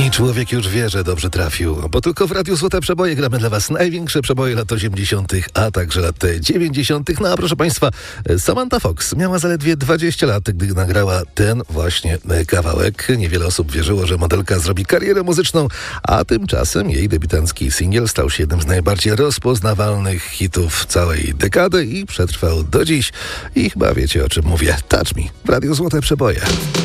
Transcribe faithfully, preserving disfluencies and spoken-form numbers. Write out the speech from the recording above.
I człowiek już wie, że dobrze trafił, bo tylko w Radiu Złote Przeboje gramy dla was największe przeboje lat osiemdziesiątych, a także lat dziewięćdziesiątych. No a proszę państwa, Samantha Fox miała zaledwie dwadzieścia lat, gdy nagrała ten właśnie kawałek. Niewiele osób wierzyło, że modelka zrobi karierę muzyczną, a tymczasem jej debiutancki singiel stał się jednym z najbardziej rozpoznawalnych hitów całej dekady i przetrwał do dziś. I chyba wiecie, o czym mówię. Touch Me w Radiu Złote Przeboje.